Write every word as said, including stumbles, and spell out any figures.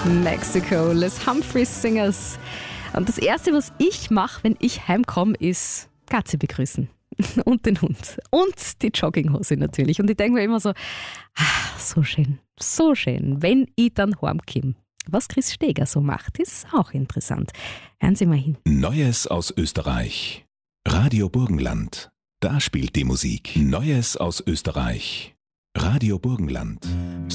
Mexico, Les Humphreys Singers. Und das Erste, was ich mache, wenn ich heimkomme, ist Katze begrüßen. Und den Hund. Und die Jogginghose natürlich. Und ich denke mir immer so, ah, so schön, so schön, wenn ich dann heimkomme. Was Chris Steger so macht, ist auch interessant. Hören Sie mal hin. Neues aus Österreich. Radio Burgenland. Da spielt die Musik. Neues aus Österreich. Radio Burgenland.